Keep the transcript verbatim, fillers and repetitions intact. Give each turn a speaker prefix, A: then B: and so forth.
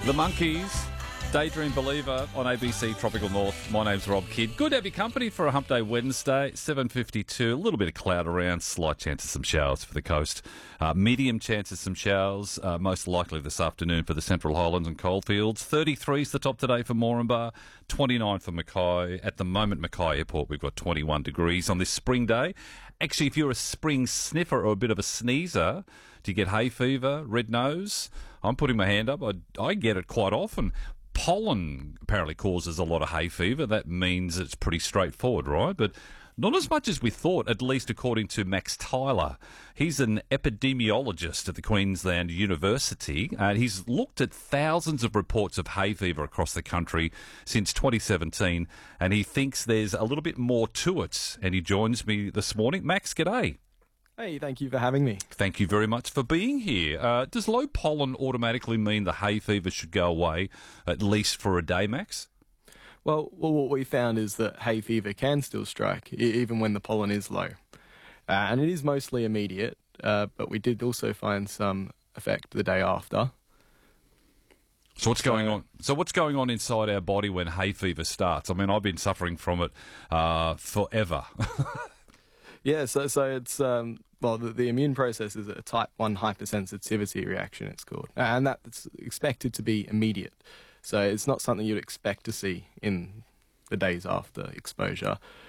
A: The Monkeys, Daydream Believer on A B C Tropical North. My name's Rob Kidd. Good to have your company for a Hump Day Wednesday, seven fifty-two. A little bit of cloud around, slight chance of some showers for the coast. Uh, medium chance of some showers, uh, most likely this afternoon for the Central Highlands and Coalfields. thirty-three is the top today for Moranbah, twenty-nine for Mackay. At the moment, Mackay Airport, we've got twenty-one degrees on this spring day. Actually, if you're a spring sniffer or a bit of a sneezer, do you get hay fever, red nose? I'm putting my hand up. I, I get it quite often. Pollen apparently causes a lot of hay fever. That means it's pretty straightforward, right? But not as much as we thought, at least according to Max Tyler. He's an epidemiologist at the Queensland University. Uh, he's looked at thousands of reports of hay fever across the country since twenty seventeen, and he thinks there's a little bit more to it. And he joins me this morning. Max, g'day.
B: Hey, thank you for having me.
A: Thank you very much for being here. Uh, does low pollen automatically mean the hay fever should go away, at least for a day, Max?
B: Well, well what we found is that hay fever can still strike, e- even when the pollen is low. Uh, and it is mostly immediate, uh, but we did also find some effect the day after.
A: So what's going on? So what's going on inside our body when hay fever starts? I mean, I've been suffering from it uh, forever.
B: Yeah, so so it's, um, well, the, the immune process is a type one hypersensitivity reaction, it's called. And that's expected to be immediate. So it's not something you'd expect to see in the days after exposure.